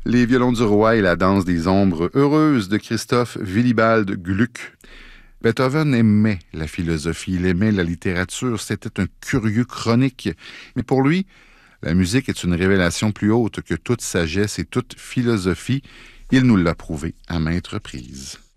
Les violons du roi et la danse des ombres heureuses de Christoph Willibald Gluck. Beethoven aimait la philosophie, il aimait la littérature, c'était un curieux chronique. Mais pour lui, la musique est une révélation plus haute que toute sagesse et toute philosophie. Il nous l'a prouvé à maintes reprises.